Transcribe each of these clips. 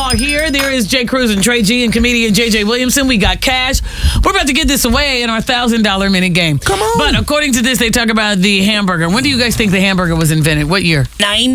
all here. There is Jay Cruz and Trey G and comedian JJ Williamson. We got cash. We're about to get this away in our $1,000 minute game. Come on. But according to this, they talk about the hamburger. When do you guys think the hamburger was invented? What year?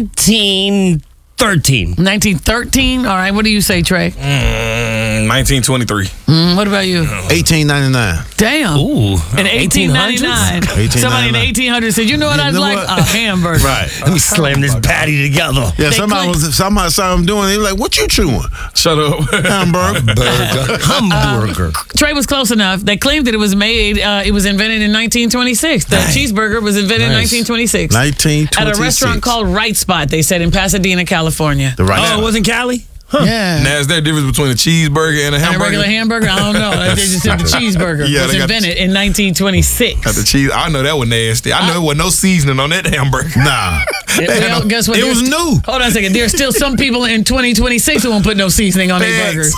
1913. 1913? All right. What do you say, Trey? 1923. What about you? 1899. Damn. Ooh. In 1899. Somebody in the 1800s said, you know what I'd like? A hamburger. Right. Let me slam this patty together. Yeah, They somebody saw him doing it. They was like, what you chewing? Shut up. Hamburger. Trey was close enough. They claimed that it was made, it was invented in 1926. The cheeseburger was invented in 1926. 1926. At a restaurant called Right Spot, they said, in Pasadena, California. The right Oh, spot. it wasn't Cali? Yeah. Now, is there a difference between a cheeseburger and a And a hamburger? regular hamburger? I don't know. They just said the cheeseburger Yeah, was they got invented in 1926. Got the cheese. I know that was nasty. I know there was no seasoning on that hamburger. Nah. Well, guess what? It was new. Hold on a second. There's still some people in 2026 who won't put no seasoning on their burgers.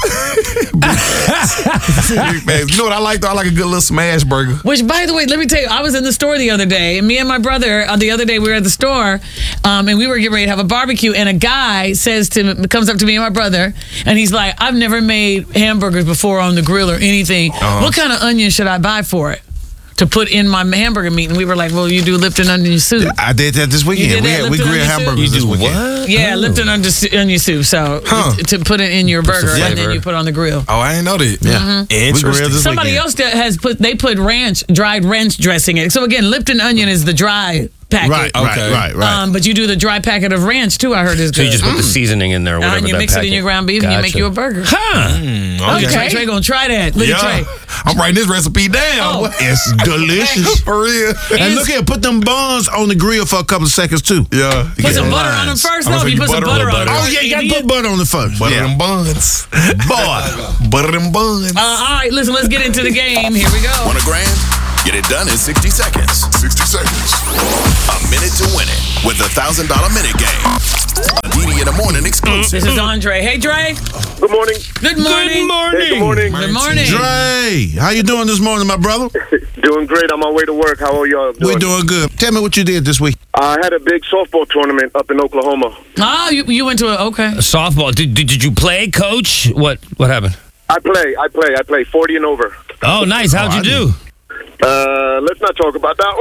Man, you know what I like though? I like a good little smash burger. Which, by the way, let me tell you, I was in the store the other day, and me and my brother, the other day we were at the store, and we were getting ready to have a barbecue, and a guy comes up to me and my brother, and he's like, I've never made hamburgers before on the grill or anything. What kind of onion should I buy for it to put in my hamburger meat? And we were like, well, you do Lipton onion soup. I did that this weekend. You did that, We Lipton grilled onion soup? hamburgers this weekend. What? Yeah, Lipton onion soup. So to put it in your burger, and then you put it on the grill. Oh, I ain't know that. Yeah. Interesting. We grilled this Somebody weekend. else that has put dried ranch dressing in it. So again, Lipton onion is the dry packet. Right. But you do the dry packet of ranch too. I heard is So good. you just put the seasoning in there or whatever and you that mix it in packet. your ground beef and you make you a burger. Okay. Trey gonna try that. Look at Trey. I'm writing this recipe down. Oh. It's delicious. For real. And look here, put them buns on the grill for a couple of seconds too. Yeah. Put some butter on them first. I'm No, gonna you say put some butter on them. Oh yeah, you gotta put butter on the first. Butter Yeah. them buns. Boy. Butter them buns. All right, listen, let's get into the game. Here we go. Want $1,000? Get it done in 60 seconds. 60 seconds. A minute to win it with the $1,000 minute game. A DD in the morning exclusive. This is Andre. Hey, Dre. Good morning. Good morning. Hey, good morning. Good morning. Dre, how you doing this morning, my brother? Doing great. I'm on my way to work. How are y'all doing? We're doing good. Tell me what you did this week. I had a big softball tournament up in Oklahoma. Oh, you went to okay. Softball. Did you play, coach? What happened? I play 40 and over. Oh, nice. How'd you do? Let's not talk about that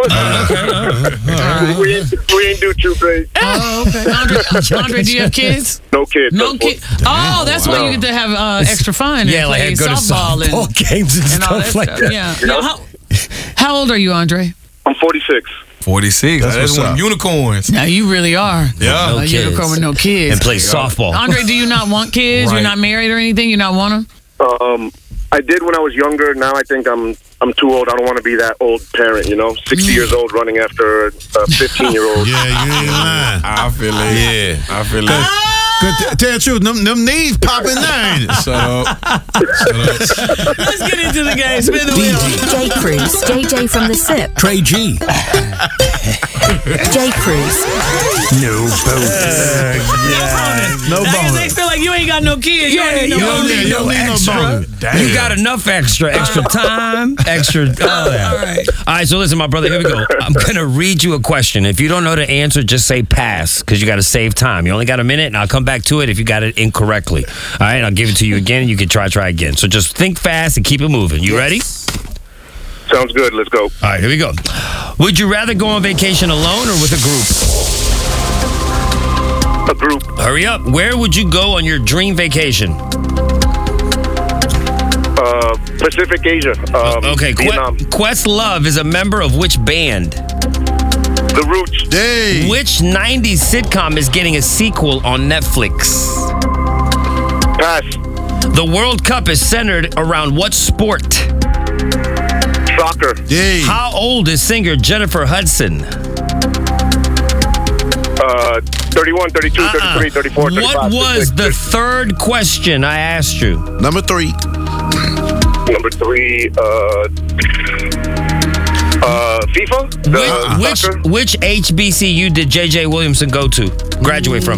one. We ain't do too great. Oh, okay. Andre, do you have kids? No kids. No kids. Oh, that's why you get to have extra fun. Yeah, and like play go to softball games and all that stuff like that. Yeah. How old are you, Andre? I'm 46. 46. That's what's one of up. them unicorns. Now you really are. Yeah. No A kids. unicorn with no kids. And play softball. Andre, do you not want kids? Right. You're not married or anything? You not want them? I did when I was younger. Now I think I'm too old. I don't want to be that old parent, 60 years old running after a 15-year-old. Yeah, you ain't lying. I feel it. Yeah. I feel it. Good tell the truth, them knees popping there. Shut up. Let's get into the game. Spin the wheel. Jay Cruz, JJ from the SIP, Trey G. Jay Cruz, No bonus. No They bonus. feel like you ain't got no kids. You don't need no You don't bonus. need no extra. bonus. You got enough extra time, extra. All right. All right, so listen, my brother, here we go. I'm going to read you a question. If you don't know the answer, just say pass because you got to save time. You only got a minute, and I'll come back to it if you got it incorrectly. All right, I'll give it to you again, and you can try again. So just think fast and keep it moving. You ready? Sounds good. Let's go. All right, here we go. Would you rather go on vacation alone or with a group? A group. Hurry up. Where would you go on your dream vacation? Pacific Asia. Okay, Vietnam. Questlove is a member of which band? The Roots. Hey. Which 90s sitcom is getting a sequel on Netflix? Pass. The World Cup is centered around what sport? Soccer. Hey. How old is singer Jennifer Hudson? 31, 32, 33, 34, 35. What was the third question I asked you? Number 3. Number 3, FIFA? Soccer? Which HBCU did JJ Williamson go to? Graduate from?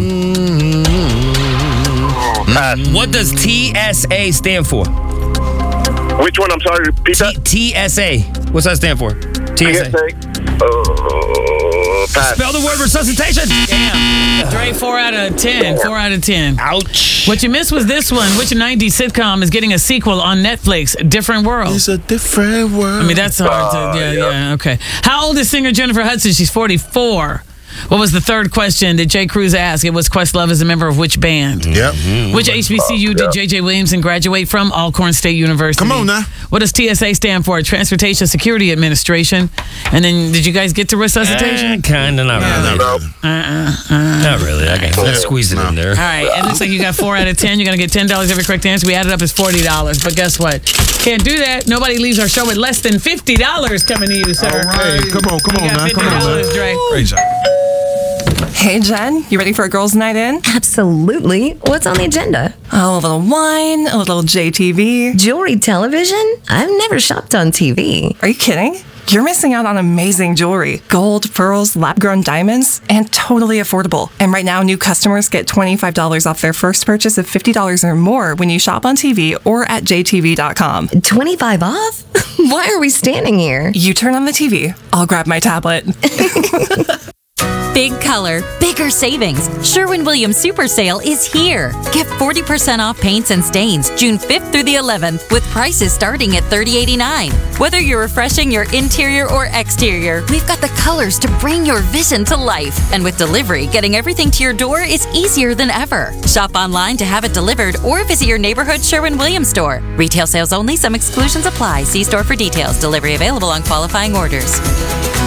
Pass. What does TSA stand for? Which one? I'm sorry. Repeat that. TSA. What's that stand for? TSA. PSA. Pass. Spell the word resuscitation. Damn. Dre, 4 out of 10. 4 out of 10. Ouch. What you missed was this one. Which 90s sitcom is getting a sequel on Netflix? Different World. It's a different world. I mean, that's hard to. Yeah, okay. How old is singer Jennifer Hudson? She's 44. What was the third question that Jay Cruz asked? It was Questlove is a member of which band? Yep. Which HBCU did J.J. Williamson graduate from? Alcorn State University. Come on now. What does TSA stand for? Transportation Security Administration. And then, did you guys get to resuscitation? Kind of, not really. Not really. I can squeeze it in there. All right. It looks like you got 4 out of 10. You're going to get $10 every correct answer. We added up as $40. But guess what? Can't do that. Nobody leaves our show with less than $50 coming to you, sir. All right. Come on You got now. Come on $50, now. Dre. Great job. Hey, Jen, you ready for a girls' night in? Absolutely. What's on the agenda? Oh, a little wine, a little JTV. Jewelry television? I've never shopped on TV. Are you kidding? You're missing out on amazing jewelry. Gold, pearls, lab-grown diamonds, and totally affordable. And right now, new customers get $25 off their first purchase of $50 or more when you shop on TV or at jtv.com. 25 off? Why are we standing here? You turn on the TV, I'll grab my tablet. Big color, bigger savings. Sherwin-Williams Super Sale is here. Get 40% off paints and stains June 5th through the 11th with prices starting at $30.89. Whether you're refreshing your interior or exterior, we've got the colors to bring your vision to life. And with delivery, getting everything to your door is easier than ever. Shop online to have it delivered or visit your neighborhood Sherwin-Williams store. Retail sales only. Some exclusions apply. See store for details. Delivery available on qualifying orders.